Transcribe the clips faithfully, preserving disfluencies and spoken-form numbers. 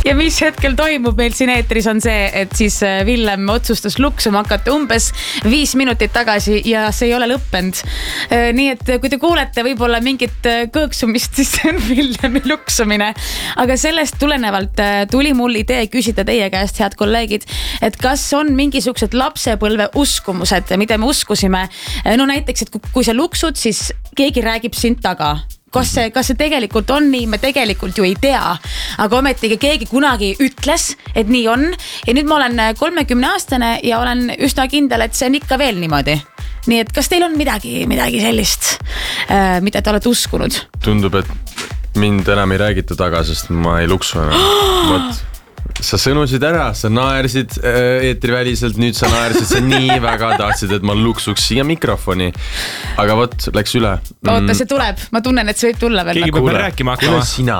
ja mis hetkel toimub meil siin eetris on see, et siis Villem otsustas luksuma hakata umbes viis minutit tagasi ja see ei ole lõppenud. Nii et kui te kuulete võib-olla mingit kõõksumist, siis see on Villemi luksumine. Aga sellest tulenevalt tuli mul idee küsida teie käest, head kolleegid, et kas on mingisugused lapsepõlve uskumused, mida me uskusime. No näiteks, et kui sa luksud, siis keegi räägib sind taga. Kas see, kas see tegelikult on nii, me tegelikult ju ei tea, aga ometigi keegi kunagi ütles, et nii on. Ja nüüd ma olen kolmekümne aastane ja olen üsna kindel, et see on ikka veel niimoodi. Nii et kas teil on midagi, midagi sellist, mida te olete uskunud? Tundub, et mind enam ei räägita taga, sest ma ei luksu enam. Võt. Sa sõnusid ära, sa naersid eetriväliselt, nüüd sa naersid, sa nii väga tahtsid, et ma luksuks siia mikrofoni. Aga võt, läks üle. Oota, see tuleb, ma tunnen, et see võib tulla veel. Keegi peab rääkima hakkama. Kuule sina.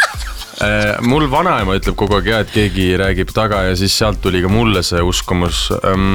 Mul vanaema ütleb kogu aeg, et keegi räägib taga ja siis sealt tuli ka mulle see uskumus.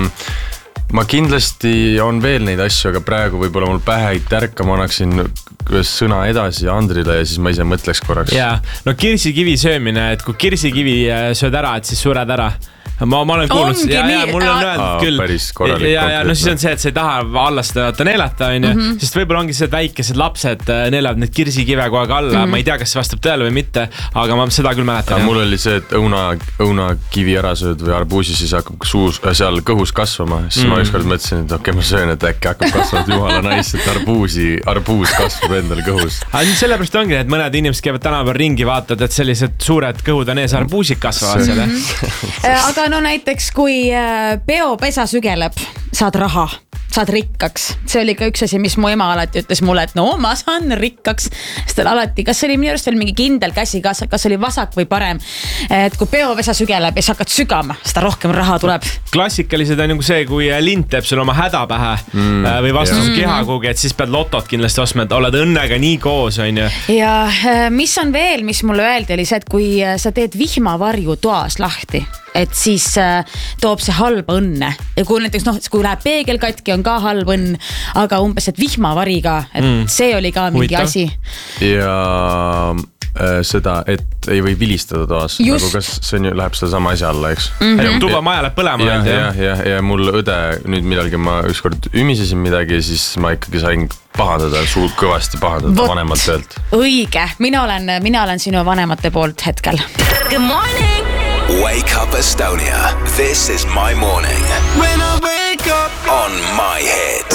Ma kindlasti on veel neid asju, aga praegu võib-olla mul pähe ei tärka, ma annaksin sõna edasi Andrile ja siis ma ise mõtleks korraks. Jaa, no kirsikivi söömine, et kui kirsikivi sööd ära, et siis sured ära. Ma, ma olen kuulnud, ja, ja mul on öeldud küll. Päris korralik. Ja, ja no siis on see, et sa ei taha alla seda neelata, on ju. Mm -hmm. Sest võib-olla ongi see, et väikesed lapsed neelavad need kirsikive kogu aeg alla. Mm -hmm. Ma ei tea, kas see vastab tõele või mitte, aga ma seda küll mäletan. Mul oli see, et õuna, õunakivi ära sööd või arbuusi, siis hakkab suus, seal kõhus kasvama. Siis mm -hmm. ma ükskord mõtlesin, et okei, okay, ma söön, et äkki hakkab kasvanud jumala nais, et arbuusi, arbuus kasvab endal kõhus. Aga sellepärast ongi, et mõned inimesed käivad tänapäeval ringi vaatad, et sellised suured kõhud on ees, arbuusid kasvavad selle. Aga no näiteks kui peopesa sügeleb, saad raha, saad rikkaks. See oli ka üks asi, mis mu ema alati ütles mulle, et no ma saan rikkaks. Sest alati, kas oli minu arust veel mingi kindel käsi, kas, kas oli vasak või parem. Et kui peopesa sügeleb ja sa hakkad sügama, seda rohkem raha tuleb. Klassikalised on nagu see, kui lint teeb sul oma häda pähe mm, või vastu su keha kuhugi, et siis pead lotot kindlasti ostma, et oled õnnega nii koos, on ju. Ja mis on veel, mis mulle öeldi, oli see, et kui sa teed vihmavarju toas lahti, et siis äh, toob see halba õnne. Ja kui näiteks, noh, kui läheb peegel katki, on ka halb õnn, aga umbes, et vihmavari ka, et mm. see oli ka mingi Huita. Asi. Ja äh, seda, et ei või vilistada toas. Just. Nagu kas see on ju, läheb seda sama asja alla, eks? Mm -hmm. Tuba maja läheb põlema. Ja, ja, ja, ja mul õde, nüüd millalgi ma ükskord ümisesin midagi, siis ma ikkagi sain pahandada, suud kõvasti pahandada Vot. Vanemalt töölt. Õige, mina olen, mina olen sinu vanemate poolt hetkel. Good morning! Wake up Estonia. This is my morning. When I wake up on my head.